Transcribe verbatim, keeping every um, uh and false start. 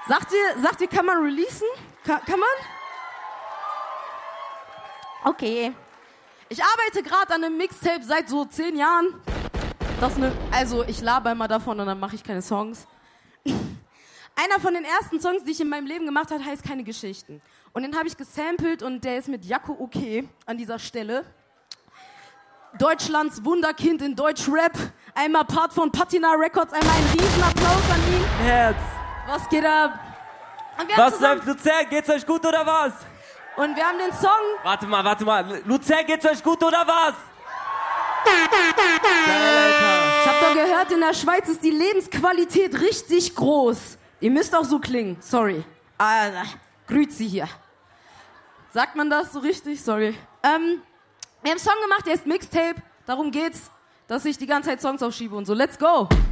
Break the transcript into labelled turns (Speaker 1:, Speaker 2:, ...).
Speaker 1: Sagt ihr, sagt ihr, kann man releasen? Kann, kann man? Okay. Ich arbeite gerade an einem Mixtape seit so zehn Jahren. Das ne, also ich laber immer davon und dann mache ich keine Songs. Einer von den ersten Songs, die ich in meinem Leben gemacht habe, heißt Keine Geschichten. Und den habe ich gesampelt und der ist mit Jaco okay an dieser Stelle. Deutschlands Wunderkind in Deutschrap. Einmal Part von Patina Records, einmal einen Riesenapplaus an ihn.
Speaker 2: Herz.
Speaker 1: Was geht ab?
Speaker 2: Was läuft, Luzern? Geht's euch gut oder was?
Speaker 1: Und wir haben den Song...
Speaker 2: Warte mal, warte mal. Luzern, geht's euch gut oder was?
Speaker 1: Ich hab doch gehört, in der Schweiz ist die Lebensqualität richtig groß. Ihr müsst auch so klingen, sorry. Ah, grüezi hier. Sagt man das so richtig? Sorry. Ähm, wir haben einen Song gemacht, der ist Mixtape. Darum geht's, dass ich die ganze Zeit Songs aufschiebe und so. Let's go!